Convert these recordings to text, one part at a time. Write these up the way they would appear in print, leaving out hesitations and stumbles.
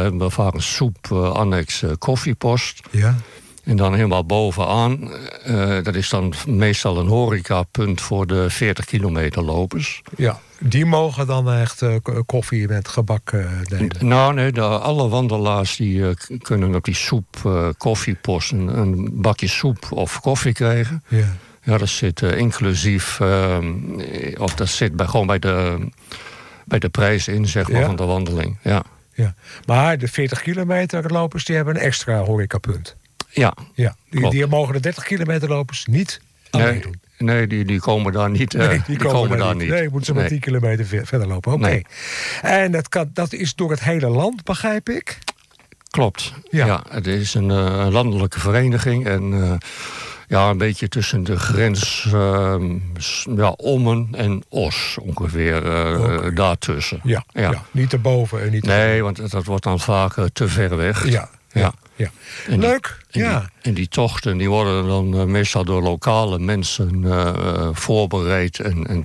hebben we vaak een soep-annex koffiepost. Ja. En dan helemaal bovenaan, dat is dan meestal een horecapunt voor de 40 kilometer lopers. Ja, die mogen dan echt koffie met gebak nemen? Nee, alle wandelaars die kunnen op die soep-koffiepost een bakje soep of koffie krijgen. Ja. Ja, dat zit inclusief, of dat zit gewoon bij de prijs in, zeg maar, van de wandeling. Ja. Ja. Maar de 40 kilometer lopers die hebben een extra horecapunt. Ja. Die mogen de 30 kilometer lopers niet alleen doen. Nee, die komen daar niet. Die komen daar niet. Nee, moeten ze maar 10 kilometer verder lopen. Oké. Nee. En dat is door het hele land, begrijp ik? Klopt. Ja, het is een landelijke vereniging. En een beetje tussen de grens Ommen en Os ongeveer daartussen. Ja. Niet erboven en niet erboven. Nee, want dat wordt dan vaak te ver weg. Ja. En leuk. En die tochten die worden dan meestal door lokale mensen voorbereid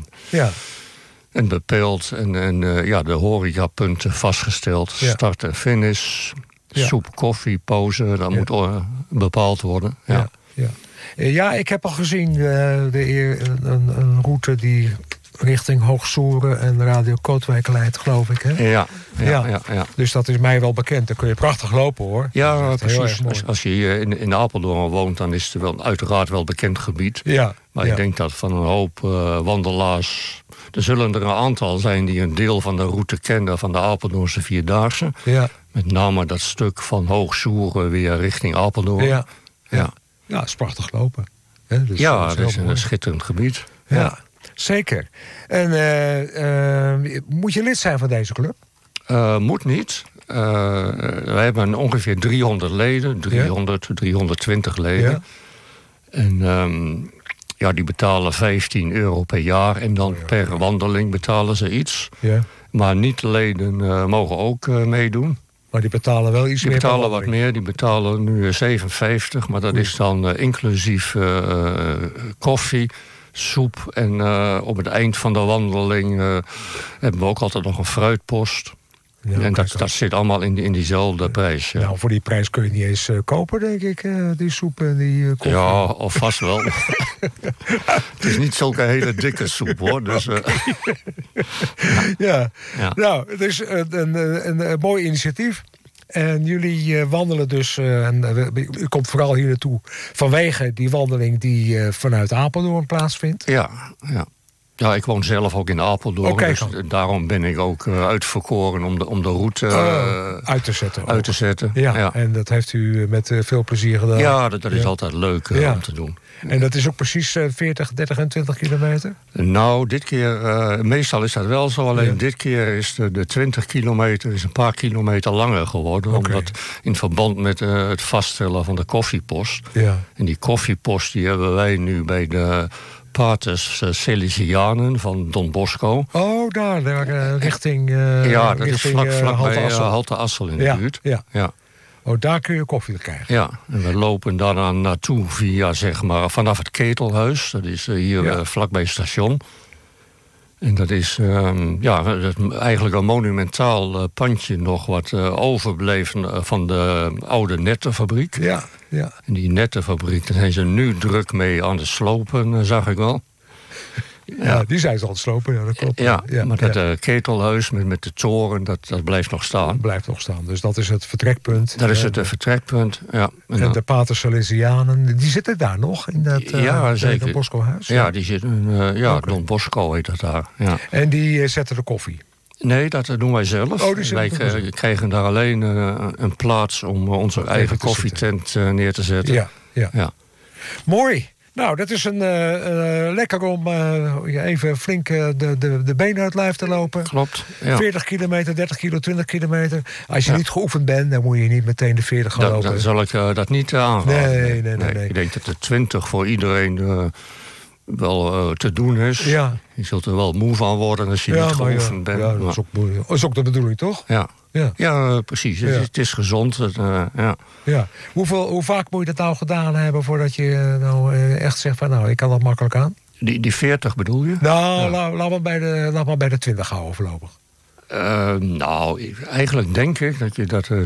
en bepeeld. En de horecapunten vastgesteld. Ja. Start en finish. Soep, koffie, pauze. Dat moet bepaald worden. Ja, ik heb al gezien een route die richting Hoogsoeren en Radio Kootwijk leidt, geloof ik. Hè? Ja. Dus dat is mij wel bekend. Dan kun je prachtig lopen, hoor. Ja, precies. Als je hier in Apeldoorn woont, dan is het uiteraard wel bekend gebied. Ja. Maar ik denk dat van een hoop wandelaars... Er zullen er een aantal zijn die een deel van de route kennen van de Apeldoornse Vierdaagse. Ja. Met name dat stuk van Hoogsoeren weer richting Apeldoorn. Ja, het is prachtig lopen. Dus dat is een schitterend gebied. Ja, zeker. En moet je lid zijn van deze club? Moet niet. We hebben ongeveer 300 leden. 320 leden. Ja. En die betalen €15 per jaar. En dan per wandeling betalen ze iets. Ja. Maar niet-leden mogen ook meedoen. Maar die betalen wel iets meer? Die betalen wat meer. Die betalen nu €7,50. Maar dat is dan inclusief koffie, soep. En op het eind van de wandeling hebben we ook altijd nog een fruitpost. Ja, en dat zit allemaal in diezelfde prijs. Ja. Nou, voor die prijs kun je niet eens kopen, denk ik, die soep en die koffie. Ja, of vast wel. Het is niet zulke hele dikke soep, hoor. Dus, Nou, het is een mooi initiatief. En jullie wandelen dus, u komt vooral hier naartoe vanwege die wandeling die vanuit Apeldoorn plaatsvindt. Ja, ik woon zelf ook in Apeldoorn, dus daarom ben ik ook uitverkoren om de route uit te zetten. Ja. En dat heeft u met veel plezier gedaan. Ja, dat is altijd leuk om te doen. En dat is ook precies 40, 30 en 20 kilometer? Nou, dit keer, meestal is dat wel zo. Alleen dit keer is de 20 kilometer is een paar kilometer langer geworden. Omdat in verband met het vaststellen van de koffiepost. Ja. En die koffiepost die hebben wij nu bij de Paters Salesianen van Don Bosco. Oh, daar richting dat is vlakbij Halte Assel in de buurt. Ja. Oh, daar kun je koffie krijgen. Ja, en we lopen daar naartoe via, zeg maar, vanaf het Ketelhuis. Dat is hier vlakbij het station. En dat is eigenlijk een monumentaal pandje nog wat overbleef van de oude nettenfabriek. Ja. En die nettenfabriek, daar zijn ze nu druk mee aan het slopen, zag ik wel. Ja, die zijn ze aan het slopen, dat klopt. Ja, maar dat ketelhuis met de toren, dat blijft nog staan. Dat blijft nog staan, dus dat is het vertrekpunt. Dat is het vertrekpunt, ja. En de Paters Salesianen, die zitten daar nog, in dat zeker. Don Bosco-huis? Ja, die zitten, Don Bosco heet dat daar. Ja. En die zetten de koffie? Nee, dat doen wij zelf. Wij kregen daar alleen een plaats om onze eigen koffietent neer te zetten. Ja. Mooi. Nou, dat is lekker om even flink de benen uit lijf te lopen. Klopt. Ja. 40 kilometer, 30 kilo, 20 kilometer. Als je niet geoefend bent, dan moet je niet meteen de 40 gaan lopen. Dan zal ik dat niet aanraden. Nee. Ik denk dat de 20 voor iedereen wel te doen is. Ja. Je zult er wel moe van worden als je niet geoefend bent. Ja, dat is ook de bedoeling, toch? Ja, precies. Ja. Het is gezond. Ja. Hoe vaak moet je dat nou gedaan hebben voordat je echt zegt van ik kan dat makkelijk aan? Die 40 bedoel je? Nou, laat maar bij de 20 houden voorlopig. Eigenlijk denk ik dat je dat